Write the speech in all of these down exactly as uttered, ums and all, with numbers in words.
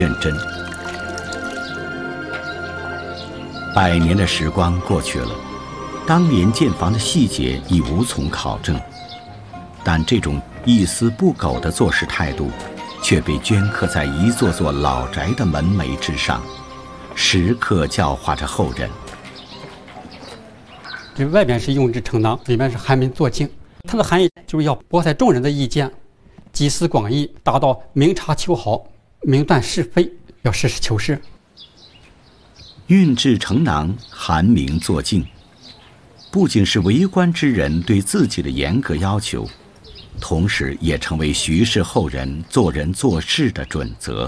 认真。百年的时光过去了，当年建房的细节已无从考证，但这种一丝不苟的做事态度，却被镌刻在一座座老宅的门楣之上，时刻教化着后人。 这外边是用之成囊，里面是寒门作镜，它的含义就是要博采众人的意见，集思广益，达到明察秋毫，明断是非，要实事求是。 运制成囊，含名作镜，不仅是为官之人对自己的严格要求，同时也成为徐氏后人做人做事的准则。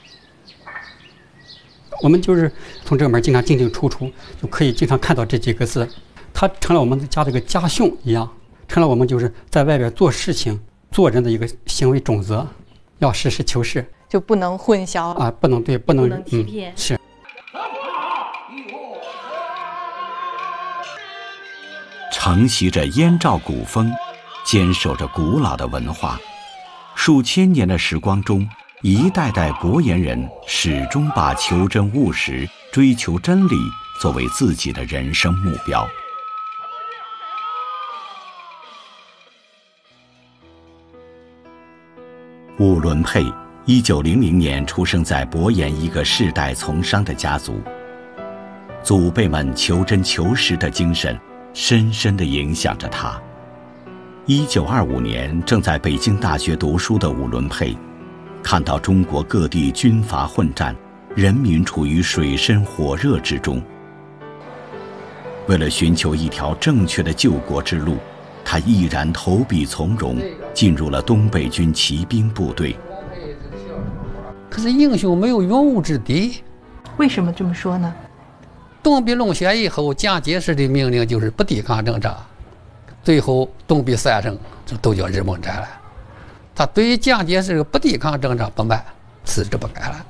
我们就是从这个门经常进进出出，就可以经常看到这几个字，它成了我们家的一个家训一样，成了我们就是在外边做事情、做人的一个行为准则，要实事求是， 就不能混淆啊，不能对，不能不能欺骗， 嗯、是。 承袭着燕赵古风，坚守着古老的文化，数千年的时光中，一代代博言人始终把求真务实、追求真理作为自己的人生目标。伍伦佩一九零零年出生在博言一个世代从商的家族，祖辈们求真求实的精神深深地影响着他。一九二五年，正在北京大学读书的伍伦佩，看到中国各地军阀混战，人民处于水深火热之中。为了寻求一条正确的救国之路，他毅然投笔从戎，进入了东北军骑兵部队。 可是英雄没有勇武之地。 为什么这么说呢？ 东壁弄选以后，蒋介石的命令就是不抵抗征战，最后东壁三省就都叫日蒙战了。他对于蒋介石不抵抗征战不满，辞职不干了。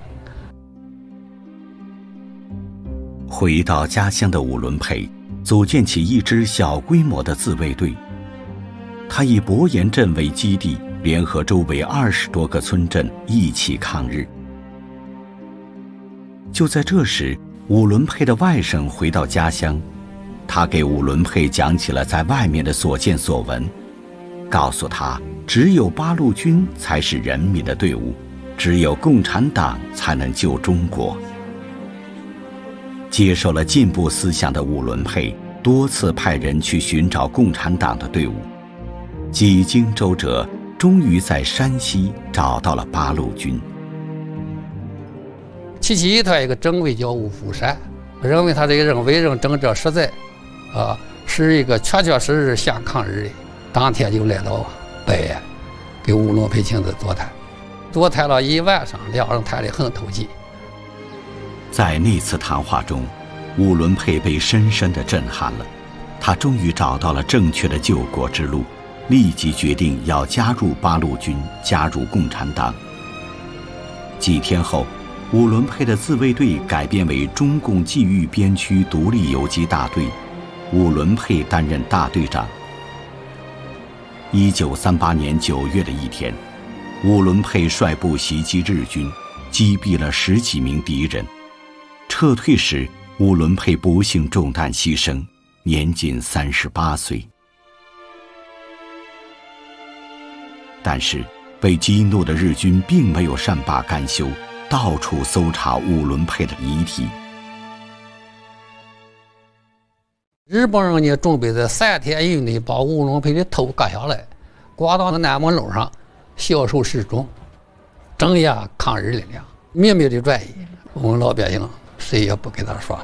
回到家乡的伍伦佩，组建起一支小规模的自卫队。他以博言镇为基地，联合周围二十多个村镇一起抗日。就在这时，伍伦佩的外甥回到家乡，他给伍伦佩讲起了在外面的所见所闻，告诉他只有八路军才是人民的队伍，只有共产党才能救中国。接受了进步思想的伍伦佩多次派人去寻找共产党的队伍，几经周折，终于在山西找到了八路军。 其其他一个政委叫吴福山，认为他这个人为人正直实在，啊，是一个确确实实想抗日的。当天就来到北安，给伍伦佩亲自座谈，座谈了一晚上，两人谈得很投机。 在那次谈话中，伍伦佩被深深地震撼了，他终于找到了正确的救国之路，立即决定要加入八路军，加入共产党。几天后，伍伦佩的自卫队改编为中共冀豫边区独立游击大队，伍伦佩担任大队长。一九三八年九月的一天，伍伦佩率部袭击日军，击毙了十几名敌人。撤退时，伍伦佩不幸中弹牺牲，年仅三十八岁。但是，被激怒的日军并没有善罢甘休，到处搜查伍伦佩的遗体。 日本人呢，准备在三天以内把伍伦佩的头割下来，挂到南门楼上，销售示众，镇压抗日力量，秘密的转移。我们老百姓谁也不跟他说。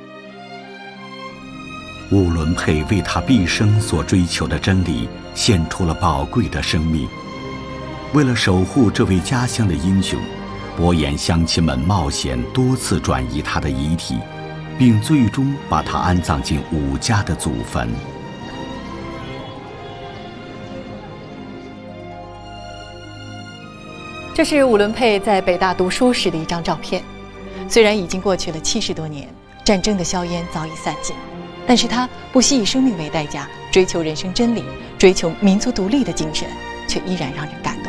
伍伦佩为他毕生所追求的真理献出了宝贵的生命。为了守护这位家乡的英雄，博言乡亲们冒险多次转移他的遗体，并最终把他安葬进伍家的祖坟。 这是伍伦佩在北大读书时的一张照片。虽然已经过去了七十多年，战争的硝烟早已散尽，但是他不惜以生命为代价，追求人生真理，追求民族独立的精神，却依然让人感动。